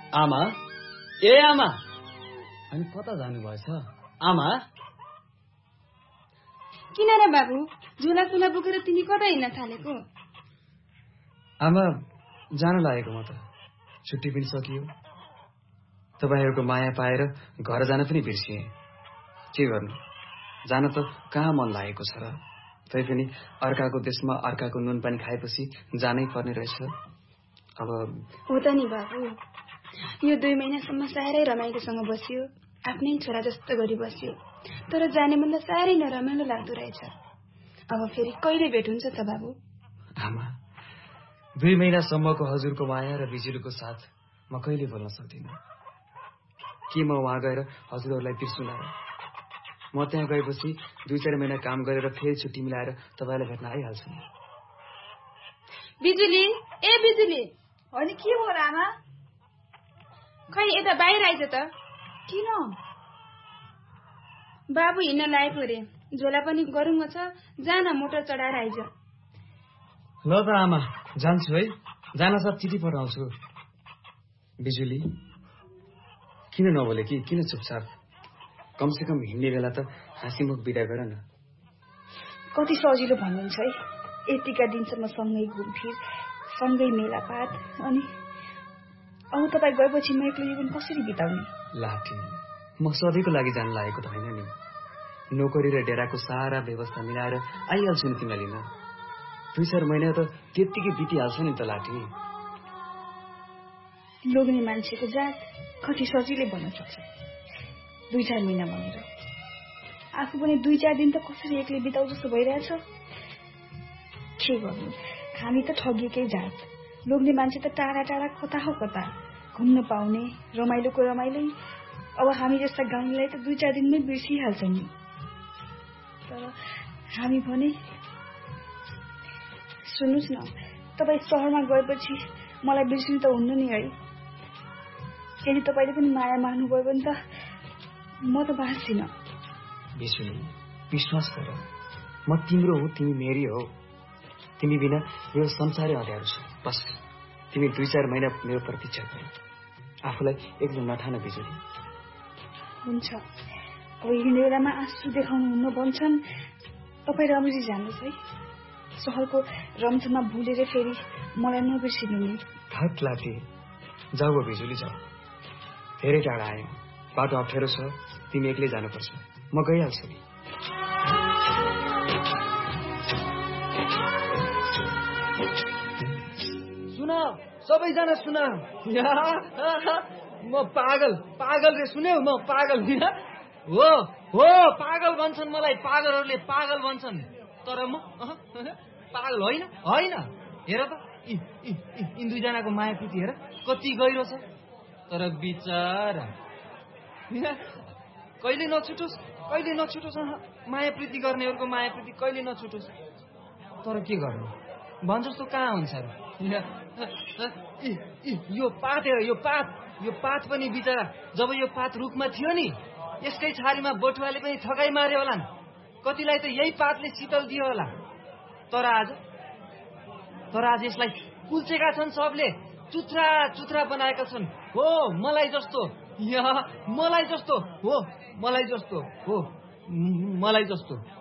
आमा, ए आमा, अनि कता जानुभएछ? आमा, किन र बाबु, झोला फुला बोकेर तिमी कता हिँड्न थालेको? आमा, जान लागेको म त। छुट्टी पनि सकियो। तपाईहरूको माया पाएर घर जान पनि बिर्सिएँ। के गर्नु, जान त कहाँ मन लागेको छ र। तैपनि अर्काको देशमा अर्काको नुन पानी खाएपछि जानै पर्ने रहेछ। अब हो त नि बाबु, यो 2 महिनासम्म साह्रै रमाइलोसँग बस्यो, आफ्नै छोरा जस्तो गरी बस्यो। तर जाने भन्दा साह्रै नरमाइलो लाग्दो रहेछ। अब फेरि कहिले भेट हुन्छ त बाबु? आमा, 2 महिनासम्मको हजुरको माया र बिजुलीको साथ म कहिले बोल्न सक्दिनँ। के म वहाँ गएर हजुरहरूलाई बिर्सुला र? म त्यहाँ गएपछि 2-4 महिना काम गरेर फेरि छुट्टी मिलाएर तपाईँलाई भेट्न आइहाल्छु। बिजुली, ए बिजुली। अनि के भयो आमा? खै यता बाहिर आइज त। किन? बाबु हिँड्न लागेको रे, झोला पनि गरुङ्ग छ, जान मोटर चढाएर आइज। ल त आमा, जान्छु है। जान साथ चिठी पठाउँछु। बिजुली, किन नबोले कि? किन चुपचाप? कमसेकम हिँड्ने बेला त हाँसीमुख बिदा गर न। कति सजिलो भन्नुहुन्छ है, यतिका दिनसम्म सँगै घुमफिर, सँगै मेलापात, अनि अब तपाईँ गएपछि म एक्लै जीवन कसरी बिताउने? लाठी, म सधैँको लागि जान लागेको त होइन नि। नोकरी र डेराको सारा व्यवस्था मिलाएर आइहाल्छु नि तिमीलाई लिन। 2-4 महिना त त्यत्तिकै बितिहाल्छ नि त लाठी। लोग्ने मान्छेको जात कति सजिलै भन्न सक्छ। 2-4 महिना भनेर आफू पनि 2-4 दिन त कसरी एक्लै बिताउ जस्तो भइरहेछ। के गर्नु, हामी त ठगिएकै जात। लोग्ने मान्छे त टाढा टाढा कता हो कता घुम्न पाउने, रमाइलोको रमाइलै। अब हामी जस्ता गाउँलाई त 2-4 दिनमै बिर्सिहाल्छ नि। तर हामी भने सुन्नुहोस् न, तपाईँ सहरमा गएपछि मलाई बिर्सिनु त हुन्न नि है। यदि तपाईँले पनि माया मार्नुभयो भने त म त बाँच्दिनँ। बिजुली, विश्वास गर, म तिम्रो हो, तिमी मेरी हो। तिमी बिना मेरो संसारै अँध्यारो छ। बस तिमी 2-4 महिना मेरो प्रतीक्षा गर। आफूलाई एकदम नठान बिजुली। हुन्छ, अब हिँड्ने बेलामा आँसु देखाउनु हुन्न भन्छन्। तपाईँ राम्ररी जानुहोस् है। सहरको रमझममा भुलेर फेरि मलाई नबिर्सिनु नि। थट लाठी, जाऊ बिजुली जाऊ। धेरै टाढा आयो, बाटो अप्ठ्यारो छ, तिमी एक्लै जानुपर्छ। म गइहाल्छु नि। सुन, सबैजना सुन। म पागल रे, सुन्यौ? म पागल हो, पागल भन्छन् मलाई। पागलहरूले पागल भन्छन्, तर म पागल होइन। हेर त, यी 2जनाको माया प्रीति हेर कति गहिरो छ। तर बिचारा कहिले नछुटोस् माया प्रीति गर्नेहरूको माया प्रीति कहिले नछुटोस्। तर के गर्नु, भन्छ जस्तो कहाँ हुन्छ र। यो पात हेर, यो पात पनि बिचारा, जब यो पात रुखमा थियो नि, यसकै छारीमा बटुवाले पनि ठगाई मारे होलान्। कतिलाई त यही पातले शीतल दियो होला। तर आज यसलाई कुल्चेका छन् सबले, चुत्रा बनाएका छन्। हो मलाई जस्तो हो, मलाई जस्तो।